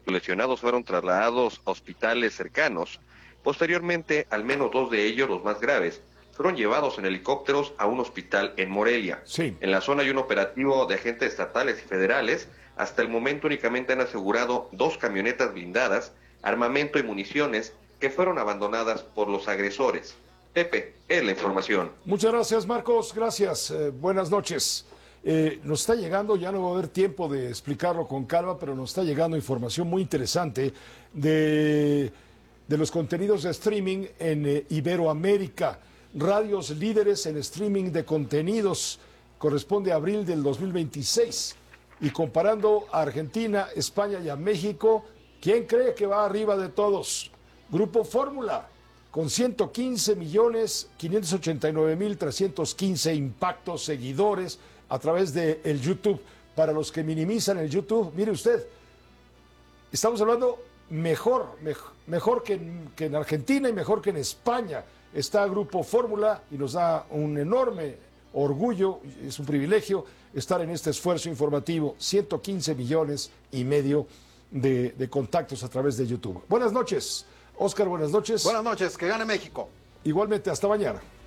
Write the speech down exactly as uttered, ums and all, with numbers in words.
Los lesionados fueron trasladados a hospitales cercanos. Posteriormente, al menos dos de ellos, los más graves, fueron llevados en helicópteros a un hospital en Morelia. Sí. En la zona hay un operativo de agentes estatales y federales. Hasta el momento únicamente han asegurado dos camionetas blindadas, armamento y municiones que fueron abandonadas por los agresores. Pepe, es la información. Muchas gracias, Marcos. Gracias. Eh, buenas noches. Eh, nos está llegando, ya no va a haber tiempo de explicarlo con calma, pero nos está llegando información muy interesante de, de los contenidos de streaming en eh, Iberoamérica. Radios líderes en streaming de contenidos. Corresponde a abril del dos mil veintiséis. Y comparando a Argentina, España y a México, ¿quién cree que va arriba de todos? Grupo Fórmula, con ciento quince millones quinientos ochenta y nueve mil trescientos quince impactos, seguidores a través de el YouTube. Para los que minimizan el YouTube, mire usted, estamos hablando mejor, mejor, mejor que, en, que en Argentina y mejor que en España. Está Grupo Fórmula y nos da un enorme orgullo, es un privilegio estar en este esfuerzo informativo. ciento quince millones y medio de, de contactos a través de YouTube. Buenas noches, Oscar, buenas noches. Buenas noches, que gane México. Igualmente, hasta mañana.